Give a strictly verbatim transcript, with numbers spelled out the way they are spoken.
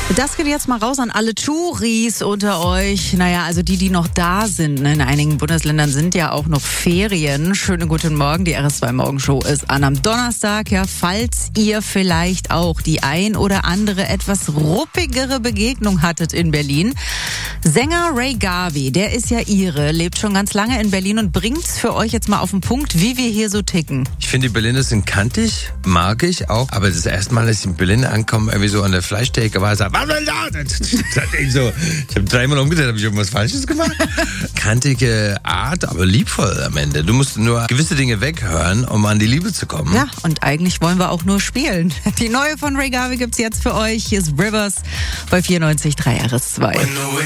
Das geht jetzt mal raus an alle Touris unter euch. Naja, also die, die noch da sind. Ne? In einigen Bundesländern sind ja auch noch Ferien. Schönen guten Morgen, die R S zwei Morgenshow ist an am Donnerstag. Ja, falls ihr vielleicht auch die ein oder andere etwas ruppigere Begegnung hattet in Berlin. Sänger Ray Garvey, der ist ja Ire, lebt schon ganz lange in Berlin und bringt's für euch jetzt mal auf den Punkt, wie wir hier so ticken. Ich finde, die Berliner sind kantig, mag ich auch. Aber das erste Mal, als ich in Berlin ankomme, irgendwie so an der Fleischtheke war, sagt, was denn da? Ich so, ich habe dreimal umgedreht, habe ich irgendwas Falsches gemacht? Kantige Art, aber liebvoll am Ende. Du musst nur gewisse Dinge weghören, um an die Liebe zu kommen. Ja, und eigentlich wollen wir auch nur spielen. Die neue von Ray Garvey gibt's jetzt für euch. Hier ist Rivers bei vierundneunzig Komma drei R S zwei.